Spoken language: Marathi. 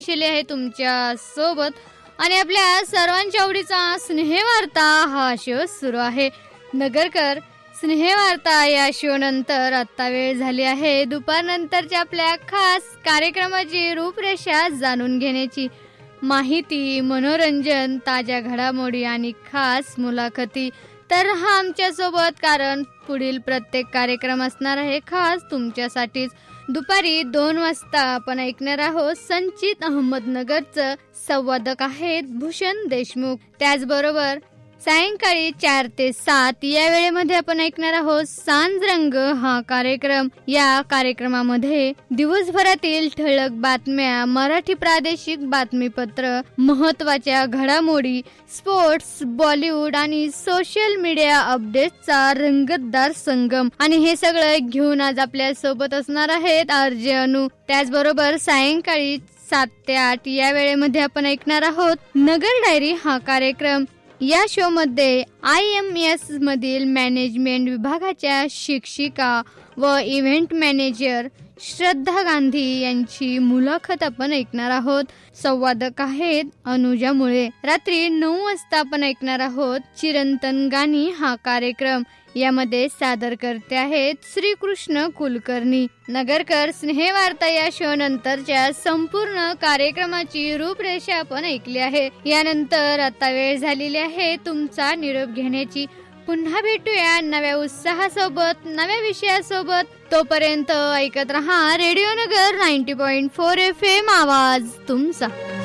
शिले आहे तुमच्या सोबत आणि आपल्या सर्वांच्या आवडीचा स्नेहवार्ता हा शो सुरू आहे. नगरकर स्नेहवार्ता या शो नंतर आता वेळ झाली आहे दुपारनंतरच्या आपल्या खास कार्यक्रमाची रूपरेषा जाणून घेण्याची. माहिती, मनोरंजन, ताज्या घडामोडी आणि खास मुलाखती. तर राहा आमच्या सोबत, कारण पुढील प्रत्येक कार्यक्रम असणार आहे खास तुमच्यासाठीच. दुपारी 2 वाजता आपण ऐकणार आहोत संचित अहमदनगरचं संवादक आहेत भूषण देशमुख. त्याचबरोबर सायंकाळी 4 ते 7 या वेळेमध्ये आपण ऐकणार आहोत सांजरंग हा कार्यक्रम. या कार्यक्रमामध्ये दिवसभरातील ठळक बातम्या, मराठी प्रादेशिक बातमीपत्र, महत्त्वाच्या घडामोडी, स्पोर्ट्स, बॉलिवूड आणि सोशल मीडिया अपडेट्सचा रंगतदार संगम. आणि हे सगळं घेऊन आज आपल्या सोबत असणार आहेत आरजे अनु. त्याचबरोबर सायंकाळी 7 ते 8 या वेळेमध्ये आपण ऐकणार आहोत नगर डायरी हा कार्यक्रम. या शो मध्ये IMS मधील मॅनेजमेंट विभागाच्या शिक्षिका व इव्हेंट मॅनेजर श्रद्धा गांधी यांची मुलाखत आपण ऐकणार आहोत. संवादक आहेत अनुजा मुळे. रात्री 9 वाजता आपण ऐकणार आहोत चिरंतन गाणी हा कार्यक्रम. यामध्ये सादर करते आहेत श्रीकृष्ण कुलकर्णी. नगरकर स्नेहवार्ता या शो नंतरच्या संपूर्ण कार्यक्रमाची रूपरेषा आपण ऐकली आहे. यानंतर आता वेळ झालेली आहे तुमचा निरोप घेण्याची. पुन्हा भेटूया नव्या उत्साहासोबत, नव्या विषयासोबत. तोपर्यंत ऐकत रहा रेडिओ नगर 90.4 FM आवाज तुमचा.